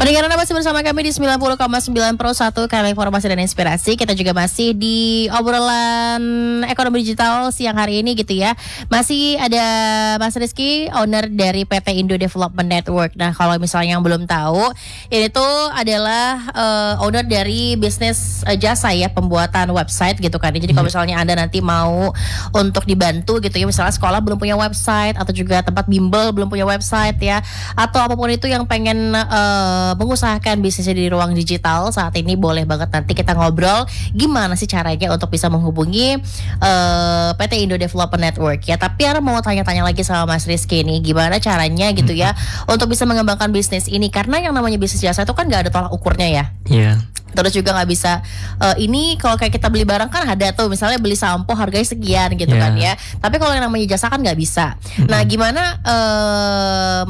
Pendengar Anda masih bersama kami di 90,9 Pro 1 Kanal Informasi dan Inspirasi. Kita juga masih di obrolan ekonomi digital siang hari ini gitu ya. Masih ada Mas Rizky, owner dari PT Indo Development Network. Nah, kalau misalnya yang belum tahu, ini tuh adalah owner dari bisnis jasa ya, pembuatan website gitu kan. Jadi kalau misalnya Anda nanti mau untuk dibantu gitu ya, misalnya sekolah belum punya website atau juga tempat bimbel belum punya website ya, atau apapun itu yang pengen mengusahakan bisnisnya di ruang digital saat ini, boleh banget nanti kita ngobrol gimana sih caranya untuk bisa menghubungi PT Indo Development Network ya. Tapi Ara mau tanya-tanya lagi sama Mas Rizky nih, gimana caranya gitu ya untuk bisa mengembangkan bisnis ini, karena yang namanya bisnis jasa itu kan gak ada tolak ukurnya ya. Iya. Terus juga nggak bisa ini kalau kayak kita beli barang kan ada tuh, misalnya beli sampo harganya sekian gitu kan ya. Tapi kalau yang namanya jasa kan nggak bisa. Nah, gimana